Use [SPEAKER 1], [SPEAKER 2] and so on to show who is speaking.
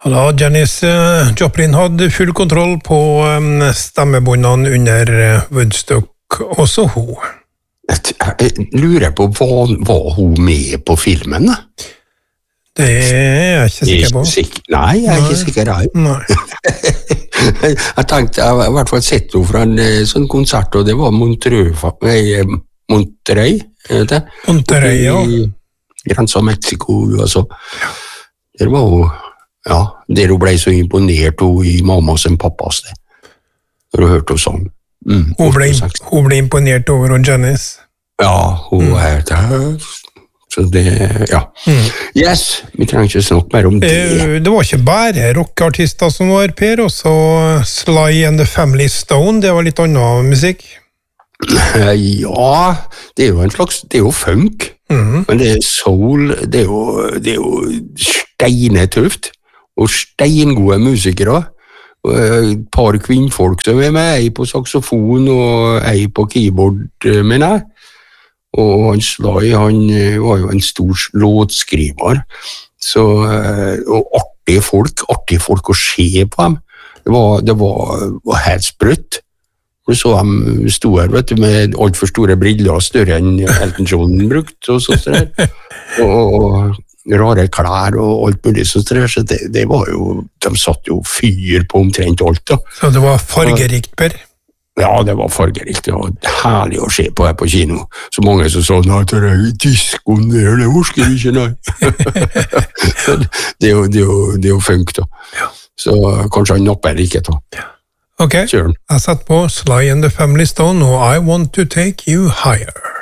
[SPEAKER 1] Og da Janis Joplin hadde full kontroll på stemmebåndene under Woodstock, også hun.
[SPEAKER 2] Jeg lurer på, var hun med på filmen?
[SPEAKER 1] Det er jeg ikke sikker på.
[SPEAKER 2] Nei, jeg er ikke sikker
[SPEAKER 1] Nei.
[SPEAKER 2] Jeg tenkte, jeg har i hvert fall sett henne fra en sånn konsert, og det var Monterrey,
[SPEAKER 1] ja.
[SPEAKER 2] Grensa Mexico, altså. Der var hun, ja, der hun ble så imponert i mammas og pappas det. Når hun hørte henne sånn.
[SPEAKER 1] Hun ble imponert over Janis.
[SPEAKER 2] Ja, hun er der. Så det, ja. Yes, vi trenger ikke snakke mer om det.
[SPEAKER 1] Det var ikke bare rockartister som var, Per, også Sly and the Family Stone, det var litt annen musikk.
[SPEAKER 2] Ja, det er jo en slags, det er jo funk, men det er soul, det er jo steinetøft, og steingode musikere, et par kvinnfolk som er med, ei på saxofon og ei på keyboard, mener jeg. Og han Sly, han var jo en stor låtskriver, så, og artige folk å se på dem. Det var helt sprøtt. Du så dem stod her, vet du, med alt for store briller, større enn Elton John brukte, og sånt der. Og rare klær og alt mulig sånt der, så det var jo, de satt jo fyr på omtrent alt, da.
[SPEAKER 1] Så det var fargerikt, Per?
[SPEAKER 2] Ja, det var fargerikt, det var herlig å se på her på kino. Så mange som sa, nei, det er diskoen der, det husker ikke, nei. det er jo funk, da. Så kanskje han napper ikke, da.
[SPEAKER 1] Ok, jeg satt på Sly and the Family Stone, og I Want to Take You Higher.